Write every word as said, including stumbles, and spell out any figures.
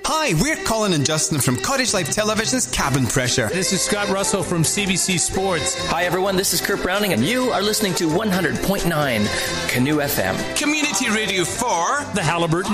Hi, we're Colin and Justin from Cottage Life Television's Cabin Pressure. This is Scott Russell from C B C Sports. Hi, everyone. This is Kurt Browning, and you are listening to one hundred point nine Canoe F M. Community radio for the Halliburton